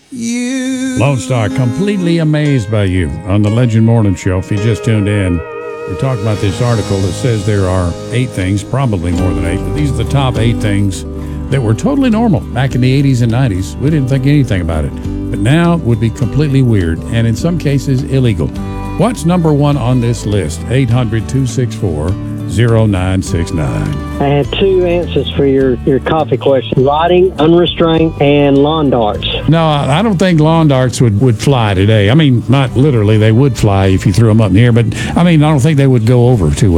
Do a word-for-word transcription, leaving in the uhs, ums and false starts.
You. Lone Star, completely amazed by you on the Legend Morning Show. If you just tuned in, we're talking about this article that says there are eight things, probably more than eight, but these are the top eight things that were totally normal back in the eighties and nineties. We didn't think anything about it. But now it would be completely weird and in some cases illegal. What's number one on this list? eight hundred, two six four, zero nine six nine. I had two answers for your, your coffee question. Riding, unrestrained, and lawn darts. No, I don't think lawn darts would, would fly today. I mean, not literally. They would fly if you threw them up in the air, but I mean, I don't think they would go over too well.